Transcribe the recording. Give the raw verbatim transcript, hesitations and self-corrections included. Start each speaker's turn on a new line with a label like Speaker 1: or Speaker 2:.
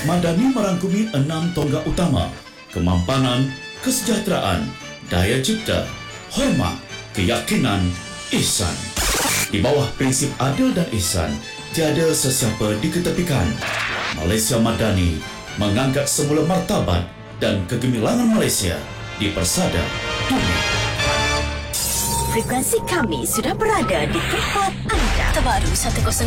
Speaker 1: Madani merangkumi enam tonggak utama: kemampanan, kesejahteraan, daya cipta, hormat, keyakinan, ihsan. Di bawah prinsip adil dan ihsan, tiada sesiapa diketepikan. Malaysia Madani mengangkat semula martabat dan kegemilangan Malaysia di persada dunia.
Speaker 2: Frekuensi kami sudah berada di tempat anda.
Speaker 3: Terbaru seratus